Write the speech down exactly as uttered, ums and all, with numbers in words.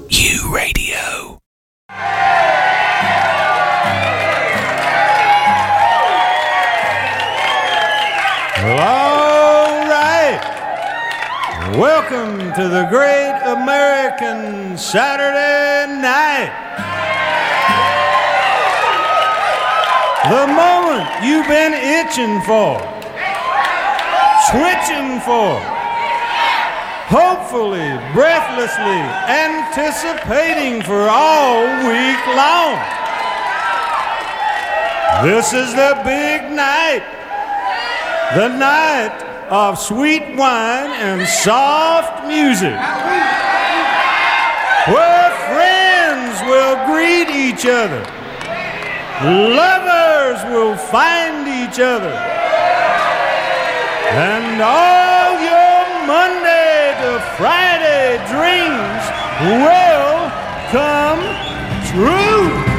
U Radio. Well, all right. Welcome to the Great American Saturday Night. The moment you've been itching for, switching for, hopefully, breathlessly anticipating for all week long. This is the big night, the night of sweet wine and soft music, where friends will greet each other, lovers will find each other, and all your Monday to Friday dreams will come true.